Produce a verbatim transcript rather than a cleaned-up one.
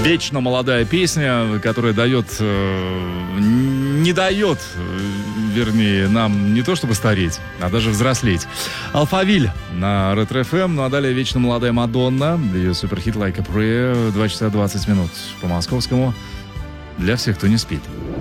Вечно молодая песня, которая дает, э, не дает, э, вернее, нам не то чтобы стареть, а даже взрослеть. Алфавиль на Ретро эф эм, ну а далее вечно молодая Мадонна, ее суперхит Like a Prayer, два часа двадцать минут по московскому, для всех, кто не спит.